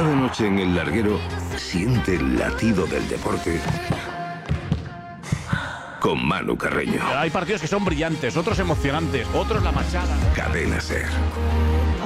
Cada noche en el larguero siente el latido del deporte con Manu Carreño. Hay partidos que son brillantes, otros emocionantes, otros la machada. Cadena SER.